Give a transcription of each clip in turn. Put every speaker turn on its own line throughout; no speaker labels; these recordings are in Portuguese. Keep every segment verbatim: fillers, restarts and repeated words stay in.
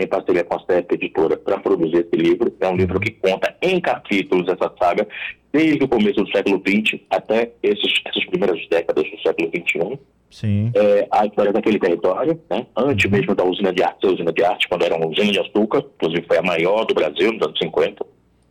em parceria com a C E P Editora, para produzir esse livro. É um livro que conta em capítulos essa saga, desde o começo do século vinte até esses, essas primeiras décadas do século vinte e um.
Sim.
É, a história daquele território, né? Antes mesmo da usina de arte, a usina de arte, quando era uma usina de açúcar, inclusive foi a maior do Brasil nos anos cinquenta.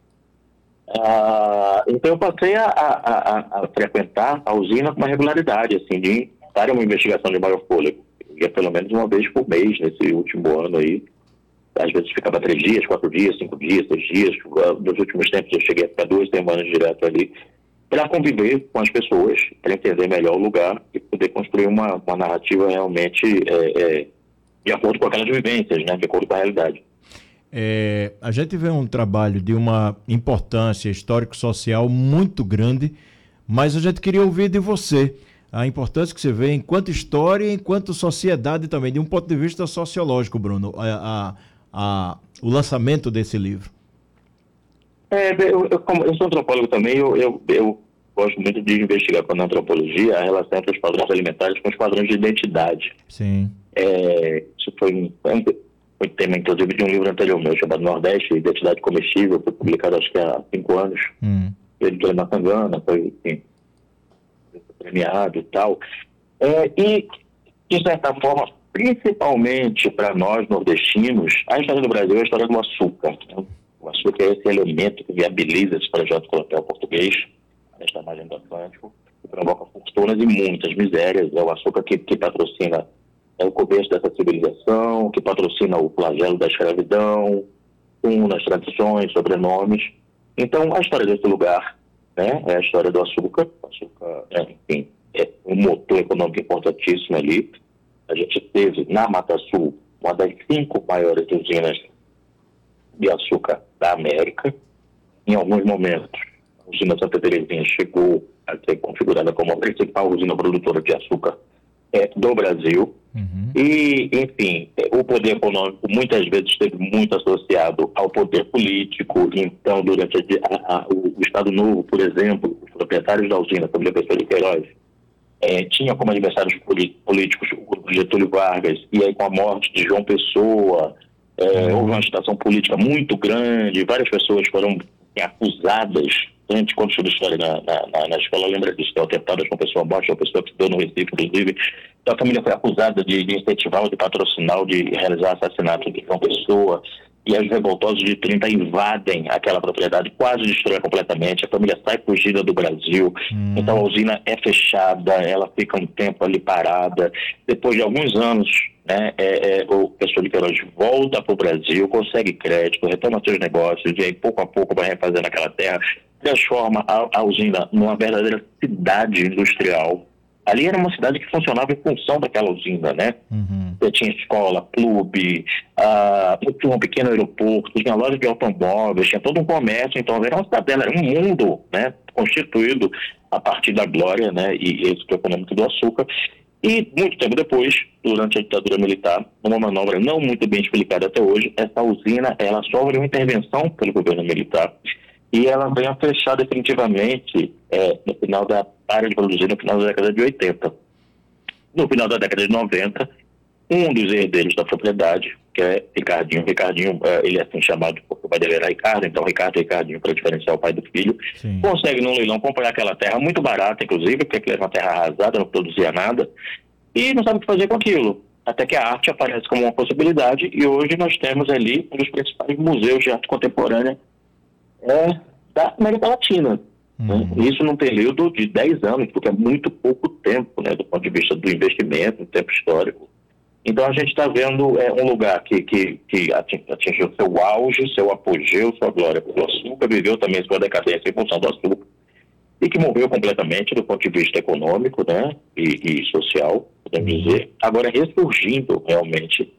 Ah, então eu passei a, a, a, a frequentar a usina com uma regularidade, assim, de estar em uma investigação de maior fôlego. Eu ia pelo menos uma vez por mês nesse último ano aí. Às vezes ficava três dias, quatro dias, cinco dias, seis dias. Nos últimos tempos eu cheguei a ficar duas semanas direto ali, para conviver com as pessoas, para entender melhor o lugar e poder construir uma, uma narrativa realmente é, é, de acordo com aquelas vivências, né, de acordo com a realidade.
É, a gente vê um trabalho de uma importância histórico-social muito grande, mas a gente queria ouvir de você a importância que você vê enquanto história e enquanto sociedade também, de um ponto de vista sociológico, Bruno, a, a, a, o lançamento desse livro.
É, eu, eu, como eu sou antropólogo também, eu, eu, eu gosto muito de investigar com a antropologia a relação entre os padrões alimentares com os padrões de identidade.
Sim.
É, isso foi um, foi tema, inclusive, de um livro anterior meu, chamado Nordeste, Identidade Comestível, foi publicado acho que há cinco anos.
Hum.
Ele foi na Tangana, foi, enfim, premiado e tal. É, e, de certa forma, principalmente para nós nordestinos, a história do Brasil é a história do açúcar, né? O açúcar é esse elemento que viabiliza esse projeto colonial português, nesta margem do Atlântico, que provoca fortunas e muitas misérias. É o açúcar que, que patrocina é o começo dessa civilização, que patrocina o flagelo da escravidão, um nas tradições, sobrenomes. Então, a história desse lugar, né, é a história do açúcar. O açúcar, é, enfim, é um motor econômico importantíssimo ali. A gente teve, na Mata Sul, uma das cinco maiores usinas de açúcar da América. Em alguns momentos, a usina Santa Terezinha chegou a ser configurada como a principal usina produtora de açúcar é, do Brasil.
Uhum.
E, enfim, o poder econômico muitas vezes esteve muito associado ao poder político. Então, durante a, a, o, o Estado Novo, por exemplo, os proprietários da usina, como a pessoa de Queiroz, é, tinha como adversários políticos o grupo Getúlio Vargas, e aí com a morte de João Pessoa, é, uhum. houve uma agitação política muito grande, várias pessoas foram acusadas. A gente conta sobre história na, na, na escola, lembra disso, que é o atentado de uma pessoa morta, uma pessoa que se deu no Recife, inclusive. Então a família foi acusada de, de incentivar, de patrocinar, de realizar assassinato de uma pessoa. E os revoltosos de trinta invadem aquela propriedade, quase destrói completamente. A família sai fugida do Brasil. Hum. Então a usina é fechada, ela fica um tempo ali parada. Depois de alguns anos, né, é, é, o pessoal de Queiroz volta para o Brasil, consegue crédito, retoma seus negócios, e aí pouco a pouco vai refazendo aquela terra, transforma a, a usina numa verdadeira cidade industrial. Ali era uma cidade que funcionava em função daquela usina, né?
Uhum.
Você tinha escola, clube, uh, tinha um pequeno aeroporto, tinha loja de automóveis, tinha todo um comércio. Então era uma cidadela, era um mundo, né, constituído a partir da glória, né, e êxito econômico do açúcar. E muito tempo depois, durante a ditadura militar, numa manobra não muito bem explicada até hoje, essa usina ela sofre uma intervenção pelo governo militar e ela vem a fechar definitivamente é, no final da área de produzir no final da década de oitenta. No final da década de noventa, um dos herdeiros da propriedade, que é Ricardinho, Ricardinho, ele é assim chamado porque o pai dele era Ricardo, então Ricardo e Ricardinho, para diferenciar o pai do filho, Sim. consegue num leilão comprar aquela terra muito barata, inclusive, porque aquela era uma terra arrasada, não produzia nada, e não sabe o que fazer com aquilo. Até que a arte aparece como uma possibilidade, e hoje nós temos ali um dos principais museus de arte contemporânea é, da América Latina. Uhum. Né? Isso num período de dez anos, porque é muito pouco tempo, né, do ponto de vista do investimento, do tempo histórico. Então a gente está vendo é, um lugar que, que, que atingiu seu auge, seu apogeu, sua glória pelo açúcar, viveu também sua decadência em função do açúcar, e que morreu completamente do ponto de vista econômico, né, e, e social, podemos uhum. dizer, agora ressurgindo realmente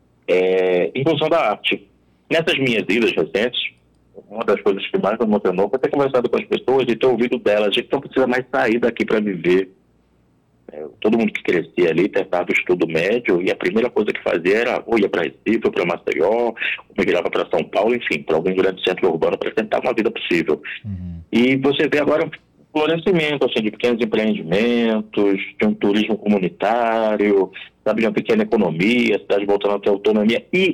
é, em função da arte. Nessas minhas idas recentes, uma das coisas que mais me emocionou foi ter conversado com as pessoas e ter ouvido delas, a gente não precisa mais sair daqui para viver. É, todo mundo que crescia ali terminava o estudo médio e a primeira coisa que fazia era ou ia para Recife, ou para Maceió, ou migrava para São Paulo, enfim, para algum grande centro urbano para tentar uma vida possível. Uhum. E você vê agora um florescimento assim, de pequenos empreendimentos, de um turismo comunitário, sabe, de uma pequena economia, a cidade voltando a ter autonomia e